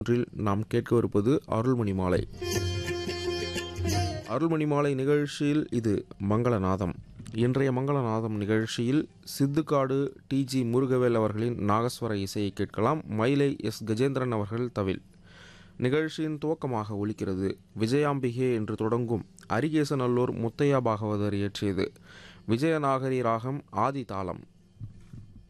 ஒன்றில் நாம் கேட்கவிருப்பது அருள்மணி மாலை. அருள்மணி மாலை நிகழ்ச்சியில் இது மங்களநாதம். இன்றைய மங்களநாதம் நிகழ்ச்சியில் சித்துக்காடு டி.ஜி. முருகவேல் அவர்களின் நாகஸ்வர இசையை கேட்கலாம். மயிலை எஸ். கஜேந்திரன் அவர்கள் தவில். நிகழ்ச்சியின் துவக்கமாக ஒலிக்கிறது விஜயாம்பிகே என்று தொடங்கும் அரிகேசநல்லூர் முத்தையா பாகவதர் இயற்றியது விஜயநாகரி ராகம் ஆதி தாளம்.